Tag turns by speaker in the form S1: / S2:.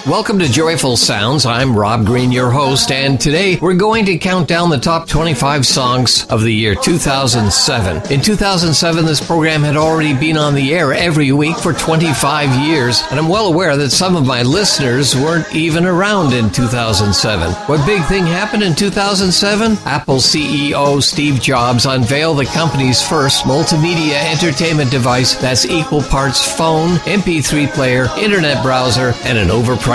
S1: Welcome to Joyful Sounds. I'm Rob Green, your host, and today we're going to count down the top 25 songs of the year 2007. In 2007, this program had already been on the air every week for 25 years, and I'm well aware that some of my listeners weren't even around in 2007. What big thing happened in 2007? Apple CEO Steve Jobs unveiled the company's first multimedia entertainment device that's equal parts phone, MP3 player, internet browser, and an overpriced